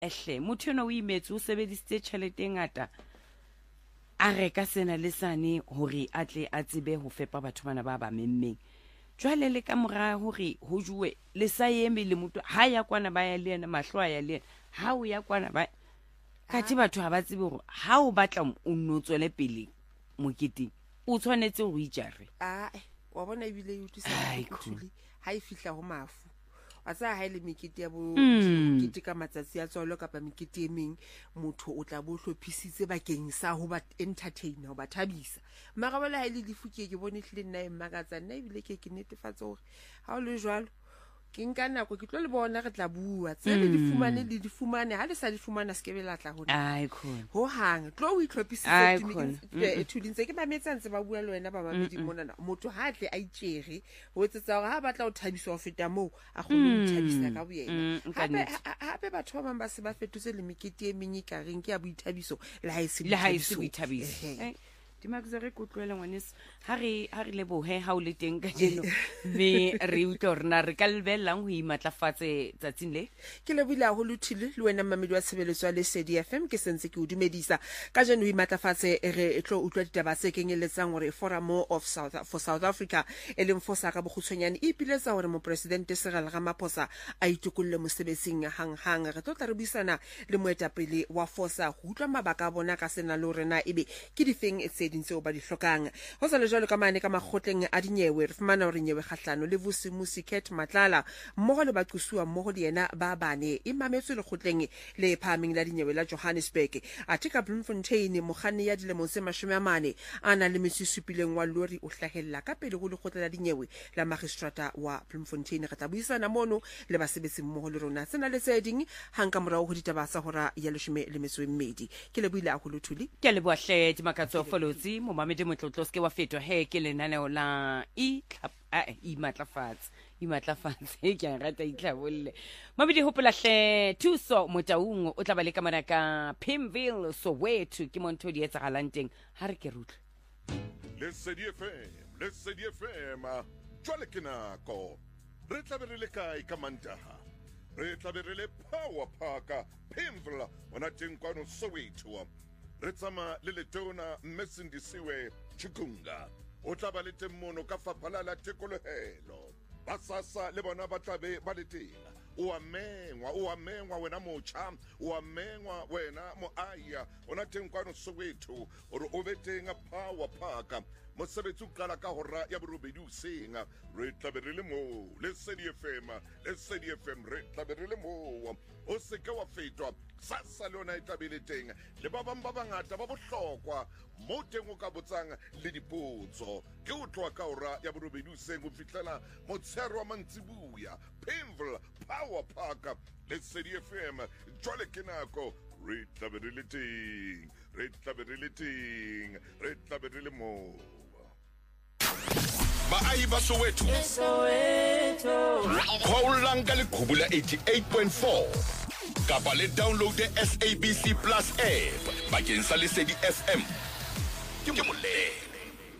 ehle motho yona o imetse o sebedisitse tšhelete ngata a reka sena le sane hore a tle a tsebe ho fepa batho bana ba memmeng jwale le ka mora hore ho juwe le sa eme le motho ha ya kwana ba ya le yena mahlo a ya le yena ha o ya kwana ba kathi batho ha ba tsebe hore ha o batla o nnotswele pele moketeng o tshwanetse go itjare wa bona ebile e utlwisa botlhoko ha e fihla ho mafu a sa ha ile mekete ya bo mekete ka matsatsi a tswalo kapa mekete e meng motho o tla bo hlophisitse bakeng sa ho ba entertainer ho ba thabisa mara wala ha ile difuke ke bone hle nna e magatsa nna ebile ke netefatsa hore ha o le jwalo ke nka nako ke tlo le bona re tla bua tse le di fumane ha le sa di fumana skebe la tla hona ho hang tlo o itlhopisitse tudintse ke ba metsantse ba bua le wena ba mamedi mona motho ha tle a itjere ho etsetsa hore ha batla o thabisa ho feta moo a kgone ho thabisa ka boyena hape batho ba bang ba se ba fetotse le mekete e menyi ka reng ke ya boithabiso le ha e se boithabiso Dimakzere kutlwela ngwanes ha re le bohe ha o le teng ka jeno me re utlwa rena re ka lebellang ho imatlafatse tsatsing le ke le bula ho luthile le wena mamedi wa tshebeletso ya Lesedi FM ke sentse ke o dumedisa ka jeno ho imatlafatse re tlo utlwa ditaba se kenyeletsang hore Forum of South Africa eleng fosa ka bogutshwanyane e ipiletsa hore mo president Cyril Ramaphosa a itukulle mosebetsing hang re tlo tla re buisana le moetapele wa fosa ho utlwa mabaka a bona ka sena le rena ebe ke difeng dintse o ba di hlokang ho sa le jwalo ka mane ka makgotleng a dinyewe re fumana hore nyewe kgahlano le Vusimusi Ket Matlala mmogo le baqusua mmogo le yena ba bane e mametswe le kgotleng le phaming la dinyewe la Johannesburg a tika Bloemfontein mogani ya dilemo tse 40 ana le mesisupileng wa lori o hlahella ka pele go le khotla la dinyewe la magistrata wa Bloemfontein re tla buisana mono le basebetsi mmogo le rona tsena le tseding hang ka morao go ditaba tsa hora ya 12 ke le buile a go luthuli ke le bohle di makatso follow mo mamedi motlotlo ske wa fetwa he ke lenaneo la imatlafatse ke a rata itlhabolle mamedi hopola hle thuso motaung o tla ba le ka manaka Pimville Soweto ke monto di etsa galanteng ha re ke rutle Lesedi FM jwale ke nako re tla be re le kae ka Mantaha re tla be re le Power Park Pimville ona teng kwano Soweto re tsama le letona Mmesindisiwe Chikunga o tla ba le teng mono ka faphala la tekolohelo ba sasa le bona ba tla be ba le teng o amengwa wena mocha o amengwa wena moaya ona teng kwano Soweto ore o be teng Power Park mosebetsi o qala ka hora ya borobedi usenga re tla be re le mo Lesedi FM re tla be re le mo o se ke wa fetwa sasa lona e tabele teng le ba bang ba bangata ba bohlokwa mo teng o ka botsang le dipotso ke o tloa ka hora ya borobedi usenga o fitlela motshero wa mantsibuya Pimville Power Park Lesedi FM jwale ke nako re tla be re le teng re tla be re le mo Baahi ba Soweto Khoulang ka leqhubu la 88.4 kapa le download the SABC Plus app bakeng sa Lesedi FM ke moleng